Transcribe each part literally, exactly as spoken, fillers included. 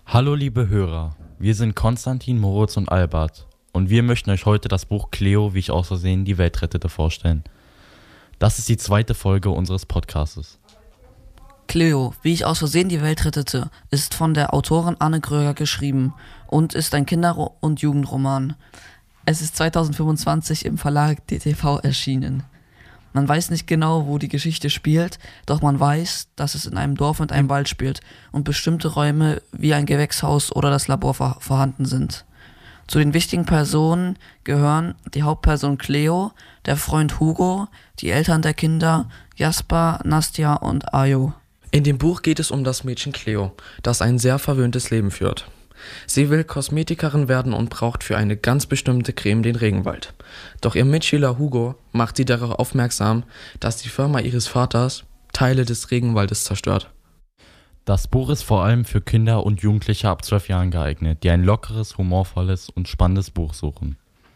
Hallo liebe Hörer, wir sind Konstantin, Moritz und Albert und wir möchten euch heute das Buch Cleo, wie ich aus Versehen die Welt rettete, vorstellen. Das ist die zweite Folge unseres Podcastes. Cleo, wie ich aus Versehen die Welt rettete, ist von der Autorin Anne Kröger geschrieben und ist ein Kinder- und Jugendroman. Es ist zweitausendfünfundzwanzig im Verlag D T V erschienen. Man weiß nicht genau, wo die Geschichte spielt, doch man weiß, dass es in einem Dorf mit einem Wald spielt und bestimmte Räume wie ein Gewächshaus oder das Labor vor- vorhanden sind. Zu den wichtigen Personen gehören die Hauptperson Cleo, der Freund Hugo, die Eltern der Kinder Jasper, Nastja und Ayo. In dem Buch geht es um das Mädchen Cleo, das ein sehr verwöhntes Leben führt. Sie will Kosmetikerin werden und braucht für eine ganz bestimmte Creme den Regenwald. Doch ihr Mitschüler Hugo macht sie darauf aufmerksam, dass die Firma ihres Vaters Teile des Regenwaldes zerstört. Das Buch ist vor allem für Kinder und Jugendliche ab zwölf Jahren geeignet, die ein lockeres, humorvolles und spannendes Buch suchen.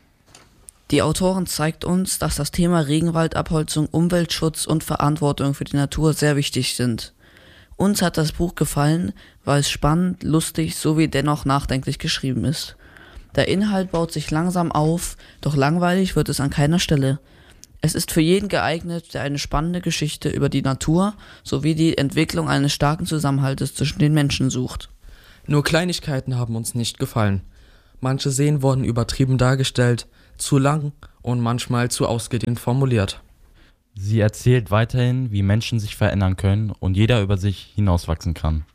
Die Autorin zeigt uns, dass das Thema Regenwaldabholzung, Umweltschutz und Verantwortung für die Natur sehr wichtig sind. Uns hat das Buch gefallen, weil es spannend, lustig sowie dennoch nachdenklich geschrieben ist. Der Inhalt baut sich langsam auf, doch langweilig wird es an keiner Stelle. Es ist für jeden geeignet, der eine spannende Geschichte über die Natur sowie die Entwicklung eines starken Zusammenhaltes zwischen den Menschen sucht. Nur Kleinigkeiten haben uns nicht gefallen. Manche Szenen wurden übertrieben dargestellt, zu lang und manchmal zu ausgedehnt formuliert. Sie erzählt weiterhin, wie Menschen sich verändern können und jeder über sich hinauswachsen kann.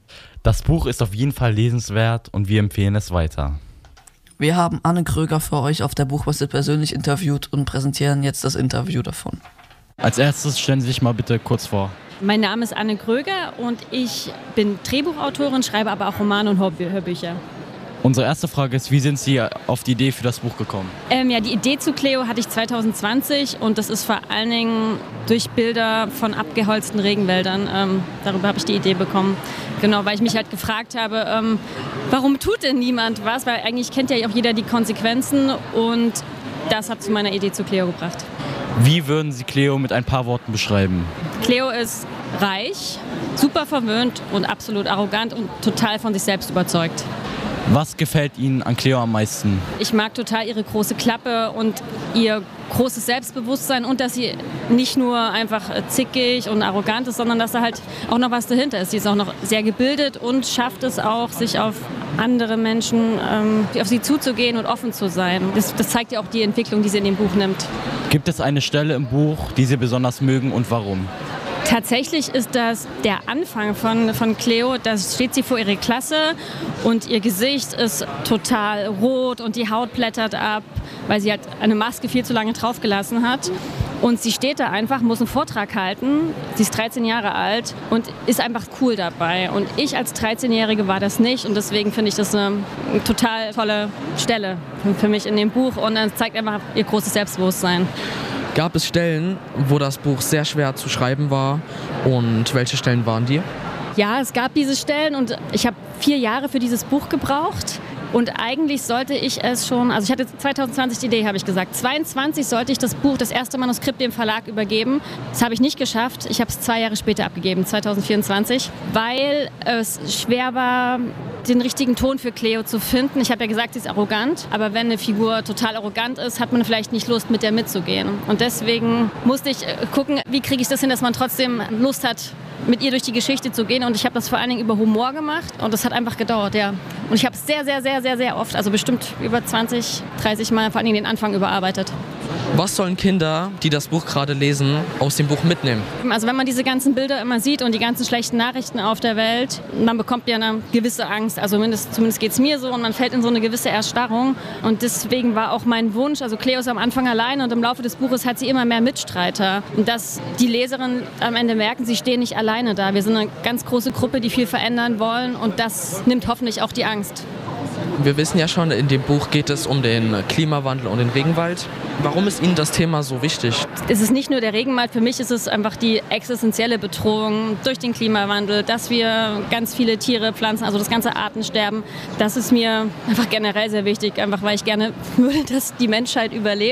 Das Buch ist auf jeden Fall lesenswert und wir empfehlen es weiter. Wir haben Anne Kröger für euch auf der Buchmesse persönlich interviewt und präsentieren jetzt das Interview davon. Als erstes stellen Sie sich mal bitte kurz vor. Mein Name ist Anne Kröger und ich bin Drehbuchautorin, schreibe aber auch Romane und Hörbücher. Unsere erste Frage ist, wie sind Sie auf die Idee für das Buch gekommen? Ähm, ja, die Idee zu Cleo hatte ich zwanzig zwanzig und das ist vor allen Dingen durch Bilder von abgeholzten Regenwäldern. Ähm, darüber habe ich die Idee bekommen. Genau, weil ich mich halt gefragt habe, ähm, warum tut denn niemand was? Weil eigentlich kennt ja auch jeder die Konsequenzen und das hat zu meiner Idee zu Cleo gebracht. Wie würden Sie Cleo mit ein paar Worten beschreiben? Cleo ist reich, super verwöhnt und absolut arrogant und total von sich selbst überzeugt. Was gefällt Ihnen an Cleo am meisten? Ich mag total ihre große Klappe und ihr großes Selbstbewusstsein und dass sie nicht nur einfach zickig und arrogant ist, sondern dass da halt auch noch was dahinter ist. Sie ist auch noch sehr gebildet und schafft es auch, sich auf andere Menschen, ähm, auf sie zuzugehen und offen zu sein. Das, das zeigt ja auch die Entwicklung, die sie in dem Buch nimmt. Gibt es eine Stelle im Buch, die Sie besonders mögen und warum? Tatsächlich ist das der Anfang von, von Cleo. Da steht sie vor ihrer Klasse und ihr Gesicht ist total rot und die Haut blättert ab, weil sie halt eine Maske viel zu lange draufgelassen hat. Und sie steht da einfach, muss einen Vortrag halten. Sie ist dreizehn Jahre alt und ist einfach cool dabei. Und ich als dreizehnjährige war das nicht und deswegen finde ich das eine total tolle Stelle für mich in dem Buch. Und es zeigt einfach ihr großes Selbstbewusstsein. Gab es Stellen, wo das Buch sehr schwer zu schreiben war und welche Stellen waren die? Ja, es gab diese Stellen und ich habe vier Jahre für dieses Buch gebraucht. Und eigentlich sollte ich es schon, also ich hatte zwanzig zwanzig die Idee, habe ich gesagt. zweiundzwanzig sollte ich das Buch, das erste Manuskript dem Verlag übergeben. Das habe ich nicht geschafft. Ich habe es zwei Jahre später abgegeben, zwanzig vierundzwanzig, weil es schwer war, den richtigen Ton für Cleo zu finden. Ich habe ja gesagt, sie ist arrogant, aber wenn eine Figur total arrogant ist, hat man vielleicht nicht Lust, mit der mitzugehen. Und deswegen musste ich gucken, wie kriege ich das hin, dass man trotzdem Lust hat, mit ihr durch die Geschichte zu gehen. Und ich habe das vor allen Dingen über Humor gemacht und das hat einfach gedauert, ja. Und ich habe es sehr, sehr, sehr, sehr, sehr oft, also bestimmt über zwanzig, dreißig Mal, vor allen Dingen den Anfang überarbeitet. Was sollen Kinder, die das Buch gerade lesen, aus dem Buch mitnehmen? Also wenn man diese ganzen Bilder immer sieht und die ganzen schlechten Nachrichten auf der Welt, man bekommt ja eine gewisse Angst. Also zumindest, zumindest geht es mir so und man fällt in so eine gewisse Erstarrung. Und deswegen war auch mein Wunsch, also Cleo ist am Anfang allein und im Laufe des Buches hat sie immer mehr Mitstreiter. Und dass die Leserinnen am Ende merken, sie stehen nicht alleine da. Wir sind eine ganz große Gruppe, die viel verändern wollen und das nimmt hoffentlich auch die Angst. Wir wissen ja schon, in dem Buch geht es um den Klimawandel und den Regenwald. Warum ist Ihnen das Thema so wichtig? Es ist nicht nur der Regenwald, für mich ist es einfach die existenzielle Bedrohung durch den Klimawandel, dass wir ganz viele Tiere, Pflanzen, also das ganze Artensterben, das ist mir einfach generell sehr wichtig, einfach weil ich gerne würde, dass die Menschheit überlebt.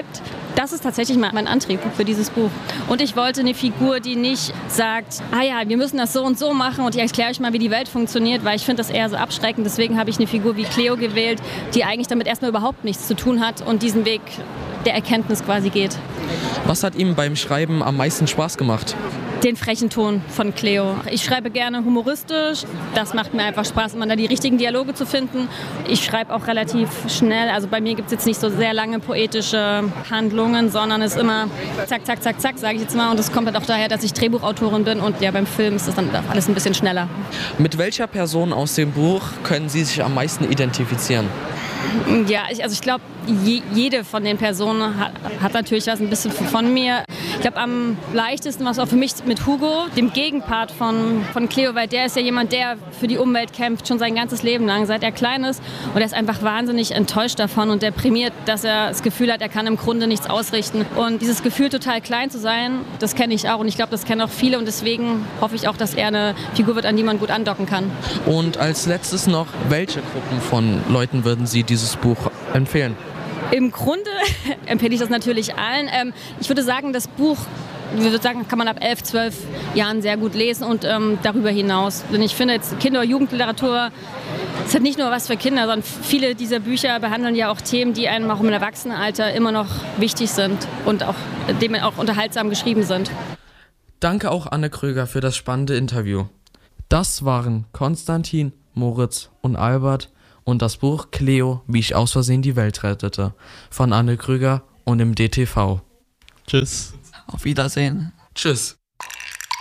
Das ist tatsächlich mein Antrieb für dieses Buch. Und ich wollte eine Figur, die nicht sagt, ah ja, wir müssen das so und so machen und ich erkläre euch mal, wie die Welt funktioniert, weil ich finde das eher so abschreckend. Deswegen habe ich eine Figur wie Cleo gewählt, die eigentlich damit erstmal überhaupt nichts zu tun hat und diesen Weg der Erkenntnis quasi geht. Was hat ihm beim Schreiben am meisten Spaß gemacht? Den frechen Ton von Cleo. Ich schreibe gerne humoristisch. Das macht mir einfach Spaß, immer da die richtigen Dialoge zu finden. Ich schreibe auch relativ schnell. Also bei mir gibt es jetzt nicht so sehr lange poetische Handlungen, sondern es ist immer zack, zack, zack, zack, sage ich jetzt mal. Und das kommt halt auch daher, dass ich Drehbuchautorin bin. Und ja, beim Film ist das dann alles ein bisschen schneller. Mit welcher Person aus dem Buch können Sie sich am meisten identifizieren? Ja, ich, also ich glaube, je, jede von den Personen hat, hat natürlich was ein bisschen von mir. Ich glaube, am leichtesten war es auch für mich mit Hugo, dem Gegenpart von, von Cleo, weil der ist ja jemand, der für die Umwelt kämpft, schon sein ganzes Leben lang, seit er klein ist. Und er ist einfach wahnsinnig enttäuscht davon und deprimiert, dass er das Gefühl hat, er kann im Grunde nichts ausrichten. Und dieses Gefühl, total klein zu sein, das kenne ich auch. Und ich glaube, das kennen auch viele. Und deswegen hoffe ich auch, dass er eine Figur wird, an die man gut andocken kann. Und als letztes noch, welche Gruppen von Leuten würden Sie dieses Buch empfehlen? Im Grunde empfehle ich das natürlich allen. Ähm, ich würde sagen, das Buch, ich würde sagen, kann man ab elf, zwölf Jahren sehr gut lesen und ähm, darüber hinaus. Denn ich finde jetzt Kinder- und Jugendliteratur ist halt nicht nur was für Kinder, sondern viele dieser Bücher behandeln ja auch Themen, die einem auch im Erwachsenenalter immer noch wichtig sind und auch, dem auch unterhaltsam geschrieben sind. Danke auch Anne Kröger für das spannende Interview. Das waren Konstantin, Moritz und Albert und das Buch Cleo, wie ich aus Versehen die Welt rettete, von Anne Kröger und im D T V. Tschüss. Auf Wiedersehen. Tschüss.